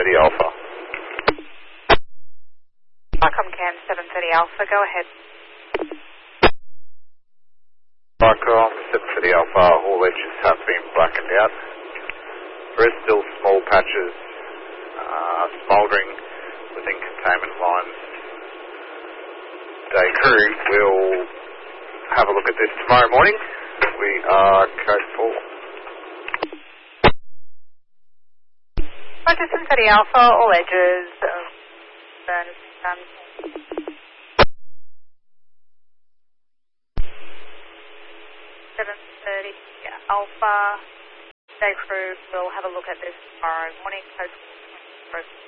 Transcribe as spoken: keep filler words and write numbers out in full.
thirty Alpha. Welcome Cam seven thirty Alpha, go ahead. Welcome seven thirty Alpha, all edges have been blackened out. There is still small patches uh, smouldering within containment lines. Day crew will have a look at this tomorrow morning. We are code four. Roger seven thirty Alpha, all edges. Uh, um, seven thirty Alpha. Day crew will have a look at this tomorrow morning. Code four.